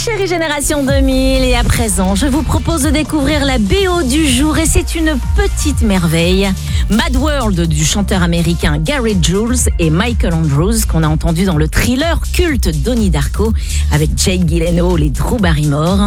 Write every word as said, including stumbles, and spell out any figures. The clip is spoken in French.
Chérie Génération deux mille, et à présent, je vous propose de découvrir la B O du jour, et c'est une petite merveille. Mad World du chanteur américain Gary Jules et Michael Andrews, qu'on a entendu dans le thriller culte Donnie Darko avec Jake Gyllenhaal et Drew Barrymore.